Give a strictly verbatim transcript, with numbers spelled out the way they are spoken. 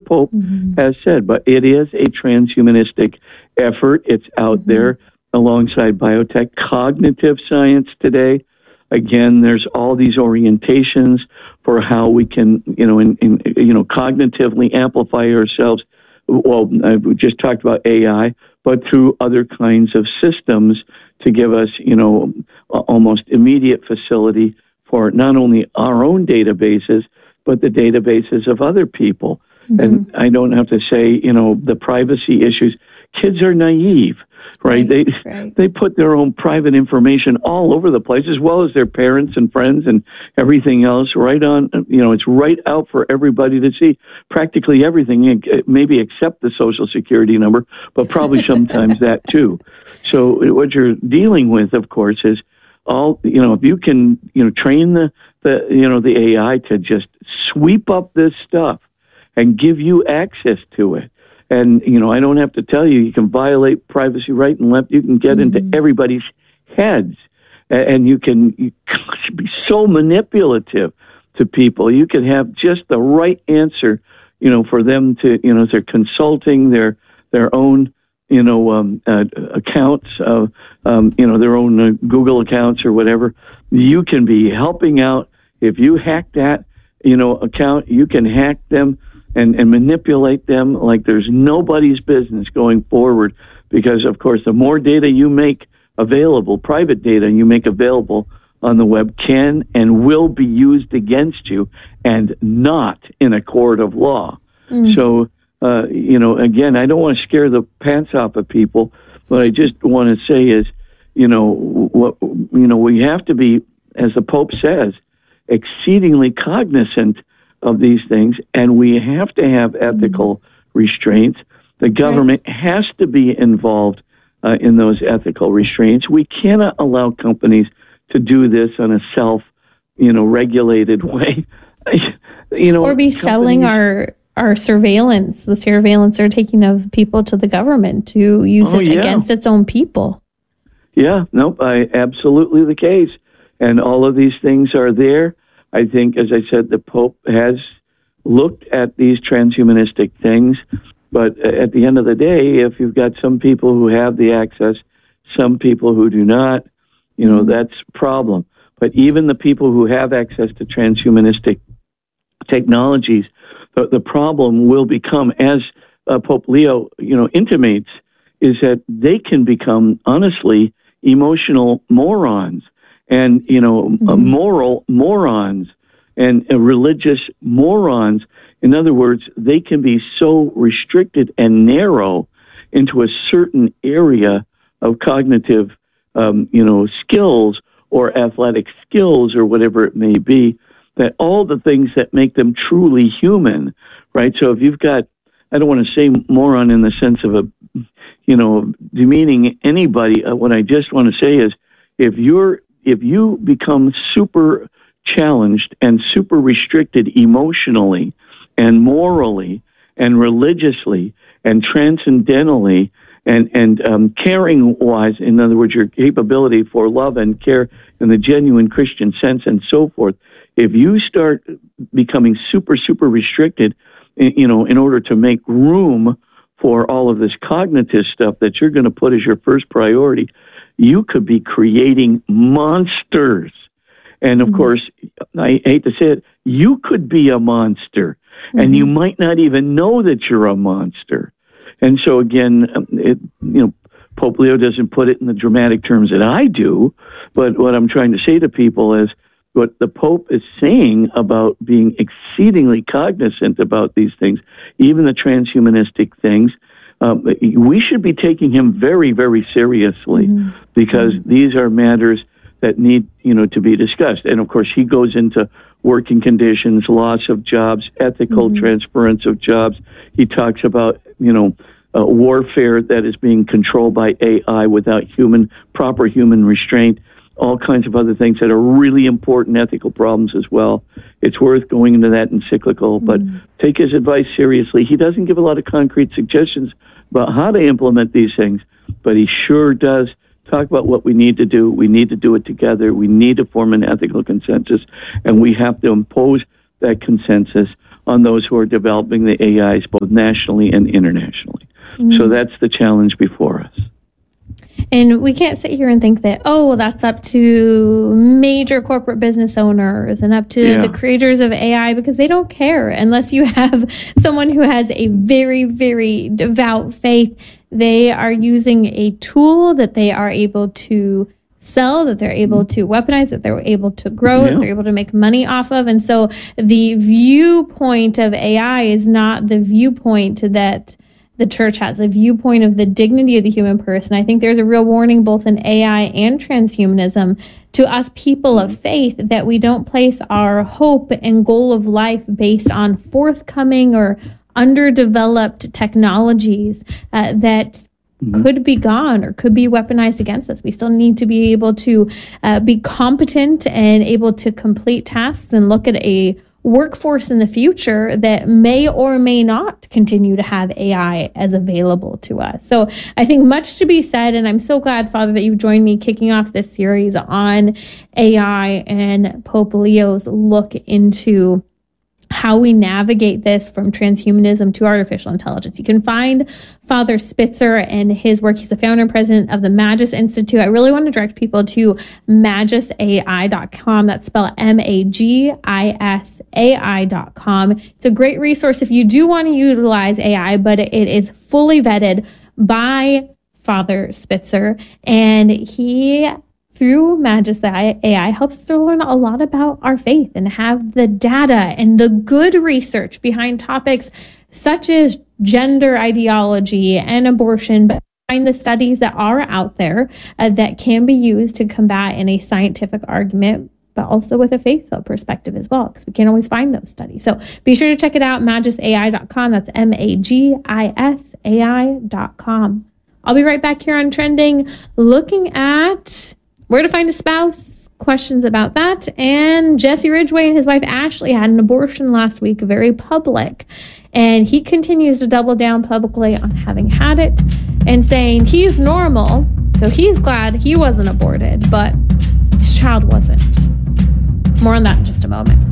Pope mm-hmm. has said. But it is a transhumanistic effort. It's out mm-hmm. there alongside biotech. Cognitive science today, again, there's all these orientations for how we can, you know, in, in you know, cognitively amplify ourselves. Well, we just talked about A I, but through other kinds of systems to give us, you know, almost immediate facility for not only our own databases, but the databases of other people. Mm-hmm. And I don't have to say, you know, the privacy issues. Kids are naive, right? right they right. they put their own private information all over the place, as well as their parents and friends and everything else right on, you know, it's right out for everybody to see. Practically everything, maybe except the Social Security number, but probably sometimes that too. So what you're dealing with, of course, is all, you know, if you can, you know, train the, the you know, the A I to just sweep up this stuff and give you access to it. And, you know, I don't have to tell you, you can violate privacy right and left. You can get mm-hmm. into everybody's heads, and you can you can be so manipulative to people. You can have just the right answer, you know, for them to, you know, they're consulting their their own, you know, um, uh, accounts, uh, um, you know, their own uh, Google accounts or whatever. You can be helping out. If you hack that, you know, account, you can hack them and, and manipulate them like there's nobody's business going forward. Because, of course, the more data you make available, private data you make available on the web can and will be used against you and not in a court of law. Mm. So, uh, you know, again, I don't want to scare the pants off of people. What I just want to say is, you know, what, you know, we have to be, as the Pope says, exceedingly cognizant of these things, and we have to have ethical mm-hmm. restraints. The government right. has to be involved uh, in those ethical restraints. We cannot allow companies to do this on a self, you know, regulated way. you know, or be selling our our surveillance, the surveillance they're taking of people to the government to use oh, it yeah. against its own people. Yeah, nope, I, absolutely the case. And all of these things are there. I think, as I said, the Pope has looked at these transhumanistic things, but at the end of the day, if you've got some people who have the access, some people who do not, you know, that's a problem. But even the people who have access to transhumanistic technologies, the, the problem will become, as uh, Pope Leo, you know, intimates, is that they can become, honestly, emotional morons. And, you know, mm-hmm. uh, moral morons and uh, religious morons. In other words, they can be so restricted and narrow into a certain area of cognitive, um, you know, skills or athletic skills or whatever it may be, that all the things that make them truly human, right? So if you've got, I don't want to say moron in the sense of a, you know, demeaning anybody. Uh, what I just want to say is, if you're If you become super challenged and super restricted emotionally and morally and religiously and transcendentally and, and um, caring-wise, in other words, your capability for love and care in the genuine Christian sense and so forth, if you start becoming super, super restricted, you know, in order to make room for all of this cognitive stuff that you're going to put as your first priority, you could be creating monsters. And of mm-hmm. course, I hate to say it, you could be a monster, mm-hmm. and you might not even know that you're a monster. And so again, it, you know, Pope Leo doesn't put it in the dramatic terms that I do, but what I'm trying to say to people is what the Pope is saying about being exceedingly cognizant about these things, even the transhumanistic things. Um, we should be taking him very, very seriously mm-hmm. because mm-hmm. these are matters that need, you know, to be discussed. And of course, he goes into working conditions, loss of jobs, ethical mm-hmm. transference of jobs. He talks about, you know, uh, warfare that is being controlled by A I without human, proper human restraint, all kinds of other things that are really important ethical problems as well. It's worth going into that encyclical, but mm. take his advice seriously. He doesn't give a lot of concrete suggestions about how to implement these things, but he sure does talk about what we need to do. We need to do it together. We need to form an ethical consensus, and we have to impose that consensus on those who are developing the A Is both nationally and internationally. Mm-hmm. So that's the challenge before us. And we can't sit here and think that, oh, well, that's up to major corporate business owners and up to yeah. the creators of A I, because they don't care unless you have someone who has a very, very devout faith. They are using a tool that they are able to sell, that they're able to weaponize, that they're able to grow, yeah. that they're able to make money off of. And so the viewpoint of A I is not the viewpoint that the church has, a viewpoint of the dignity of the human person. I think there's a real warning both in A I and transhumanism to us people of faith that we don't place our hope and goal of life based on forthcoming or underdeveloped technologies uh, that mm-hmm. could be gone or could be weaponized against us. We still need to be able to uh, be competent and able to complete tasks and look at a workforce in the future that may or may not continue to have A I as available to us. So I think much to be said, and I'm so glad, Father, that you've joined me kicking off this series on A I and Pope Leo's look into how we navigate this from transhumanism to artificial intelligence. You can find Father Spitzer and his work. He's the founder and president of the Magis Institute. I really want to direct people to magis A I dot com. That's spelled M A G I S A I dot com. It's a great resource if you do want to utilize A I, but it is fully vetted by Father Spitzer, and he, through Magis A I, helps us to learn a lot about our faith and have the data and the good research behind topics such as gender ideology and abortion, but find the studies that are out there uh, that can be used to combat in a scientific argument, but also with a faith-filled perspective as well, because we can't always find those studies. So be sure to check it out, magis A I dot com. That's M A G I S A I dot com. I'll be right back here on Trending, looking at where to find a spouse, questions about that. And Jesse Ridgway and his wife Ashley had an abortion last week, very public. And he continues to double down publicly on having had it and saying he's normal, so he's glad he wasn't aborted, but his child wasn't. More on that in just a moment.